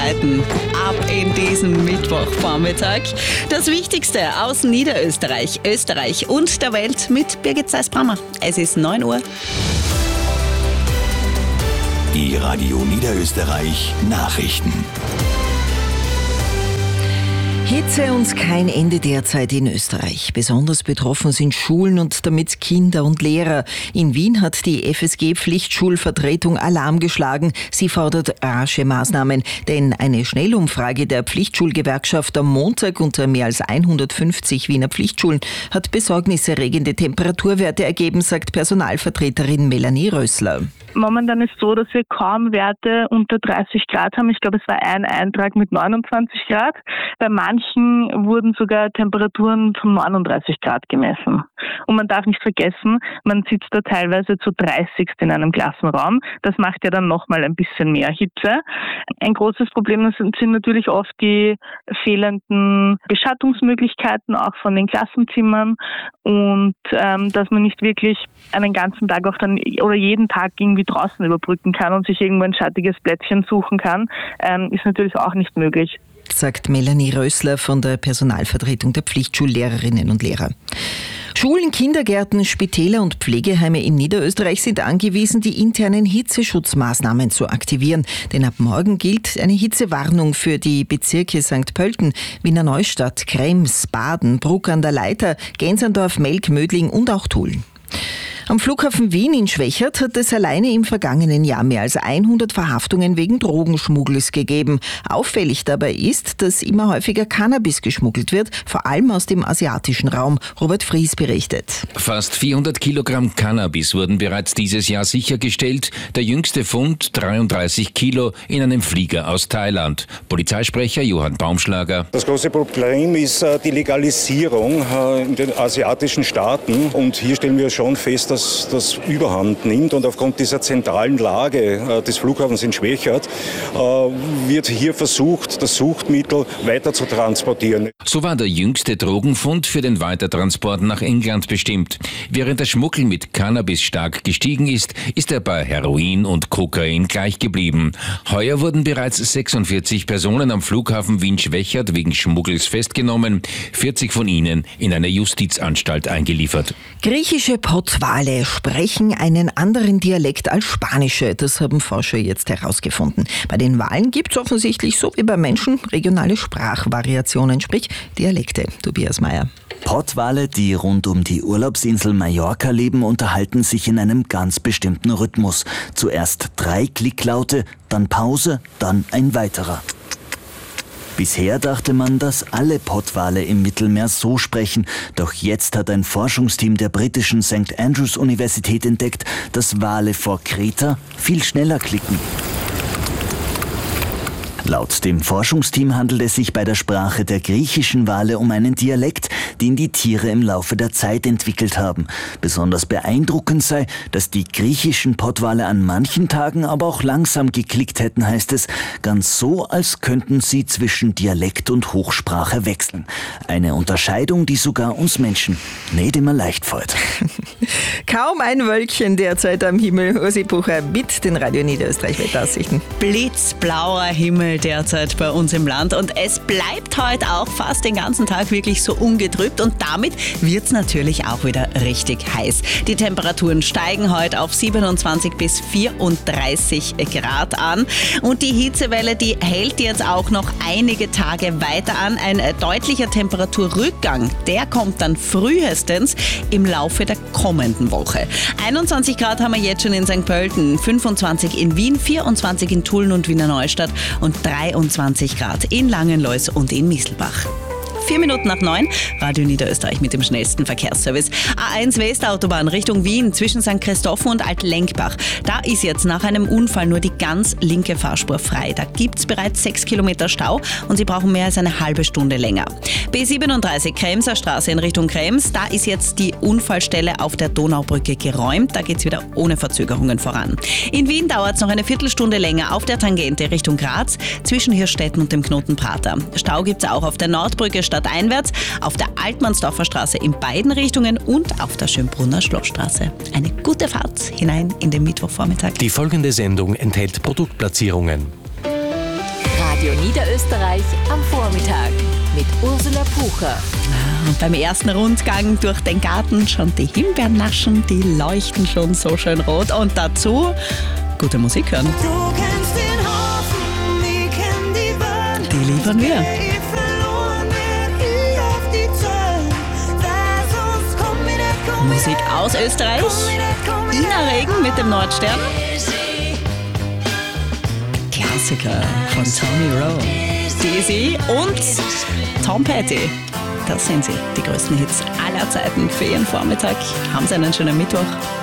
Ab in diesem Mittwochvormittag. Das Wichtigste aus Niederösterreich, Österreich und der Welt mit Birgit Zeiss-Brammer. Es ist 9 Uhr. Die Radio Niederösterreich Nachrichten. Hitze und kein Ende derzeit in Österreich. Besonders betroffen sind Schulen und damit Kinder und Lehrer. In Wien hat die FSG-Pflichtschulvertretung Alarm geschlagen. Sie fordert rasche Maßnahmen, denn eine Schnellumfrage der Pflichtschulgewerkschaft am Montag unter mehr als 150 Wiener Pflichtschulen hat besorgniserregende Temperaturwerte ergeben, sagt Personalvertreterin Melanie Rössler. Momentan ist es so, dass wir kaum Werte unter 30 Grad haben. Ich glaube, es war ein Eintrag mit 29 Grad. Bei manchen wurden sogar Temperaturen von 39 Grad gemessen. Und man darf nicht vergessen, man sitzt da teilweise zu 30 in einem Klassenraum. Das macht ja dann nochmal ein bisschen mehr Hitze. Ein großes Problem sind natürlich oft die fehlenden Beschattungsmöglichkeiten auch von den Klassenzimmern und dass man nicht wirklich einen ganzen Tag auch dann oder jeden Tag irgendwie draußen überbrücken kann und sich irgendwo ein schattiges Plätzchen suchen kann, ist natürlich auch nicht möglich. Sagt Melanie Rössler von der Personalvertretung der Pflichtschullehrerinnen und Lehrer. Schulen, Kindergärten, Spitäler und Pflegeheime in Niederösterreich sind angewiesen, die internen Hitzeschutzmaßnahmen zu aktivieren. Denn ab morgen gilt eine Hitzewarnung für die Bezirke St. Pölten, Wiener Neustadt, Krems, Baden, Bruck an der Leitha, Gensendorf, Melk, Mödling und auch Tulln. Am Flughafen Wien in Schwechat hat es alleine im vergangenen Jahr mehr als 100 Verhaftungen wegen Drogenschmuggels gegeben. Auffällig dabei ist, dass immer häufiger Cannabis geschmuggelt wird, vor allem aus dem asiatischen Raum. Robert Fries berichtet. Fast 400 Kilogramm Cannabis wurden bereits dieses Jahr sichergestellt. Der jüngste Fund 33 Kilo in einem Flieger aus Thailand. Polizeisprecher Johann Baumschlager. Das große Problem ist die Legalisierung in den asiatischen Staaten. Und hier stellen wir schon fest, dass das Überhand nimmt und aufgrund dieser zentralen Lage des Flughafens in Schwechat wird hier versucht, das Suchtmittel weiter zu transportieren. So war der jüngste Drogenfund für den Weitertransport nach England bestimmt. Während der Schmuggel mit Cannabis stark gestiegen ist, ist er bei Heroin und Kokain gleich geblieben. Heuer wurden bereits 46 Personen am Flughafen Wien-Schwechat wegen Schmuggels festgenommen, 40 von ihnen in eine Justizanstalt eingeliefert. Griechische Pottwale sprechen einen anderen Dialekt als spanische. Das haben Forscher jetzt herausgefunden. Bei den Walen gibt es offensichtlich, so wie bei Menschen, regionale Sprachvariationen, sprich Dialekte. Tobias Meyer. Pottwale, die rund um die Urlaubsinsel Mallorca leben, unterhalten sich in einem ganz bestimmten Rhythmus. Zuerst 3 Klicklaute, dann Pause, dann ein weiterer. Bisher dachte man, dass alle Pottwale im Mittelmeer so sprechen. Doch jetzt hat ein Forschungsteam der britischen St. Andrews Universität entdeckt, dass Wale vor Kreta viel schneller klicken. Laut dem Forschungsteam handelt es sich bei der Sprache der griechischen Wale um einen Dialekt, den die Tiere im Laufe der Zeit entwickelt haben. Besonders beeindruckend sei, dass die griechischen Pottwale an manchen Tagen aber auch langsam geklickt hätten, heißt es, ganz so, als könnten sie zwischen Dialekt und Hochsprache wechseln. Eine Unterscheidung, die sogar uns Menschen nicht immer leicht fällt. Kaum ein Wölkchen derzeit am Himmel. Ursi Bucher mit den Radio Niederösterreich Wetteraussichten. Blitzblauer Himmel derzeit bei uns im Land und es bleibt heute auch fast den ganzen Tag wirklich so ungetrübt und damit wird es natürlich auch wieder richtig heiß. Die Temperaturen steigen heute auf 27 bis 34 Grad an und die Hitzewelle, die hält jetzt auch noch einige Tage weiter an. Ein deutlicher Temperaturrückgang, der kommt dann frühestens im Laufe der kommenden Woche. 21 Grad haben wir jetzt schon in St. Pölten, 25 in Wien, 24 in Tulln und Wiener Neustadt und 23 Grad in Langenlois und in Misselbach. 4 Minuten nach 9, Radio Niederösterreich mit dem schnellsten Verkehrsservice. A1 Westautobahn Richtung Wien zwischen St. Christophen und Altlenkbach. Da ist jetzt nach einem Unfall nur die ganz linke Fahrspur frei. Da gibt es bereits 6 Kilometer Stau und Sie brauchen mehr als eine halbe Stunde länger. B37 Kremser Straße in Richtung Krems. Da ist jetzt die Unfallstelle auf der Donaubrücke geräumt. Da geht es wieder ohne Verzögerungen voran. In Wien dauert es noch eine Viertelstunde länger auf der Tangente Richtung Graz zwischen Hirstetten und dem Knoten Prater. Stau gibt es auch auf der Nordbrücke stadteinwärts, auf der Altmannsdorfer Straße in beiden Richtungen und auf der Schönbrunner Schlossstraße. Eine gute Fahrt hinein in den Mittwochvormittag. Die folgende Sendung enthält Produktplatzierungen. Radio Niederösterreich am Vormittag mit Ursula Pucher. Und beim ersten Rundgang durch den Garten schon die Himbeeren naschen, die leuchten schon so schön rot. Und dazu gute Musik hören. Du kennst den Hafen, ich kenn die Welt. Die liefern wir. Musik aus Österreich. Ina Regen mit dem Nordstern. Klassiker von Tommy Rowe. Daisy und Tom Petty. Das sind sie, die größten Hits aller Zeiten für Ihren Vormittag. Haben Sie einen schönen Mittwoch.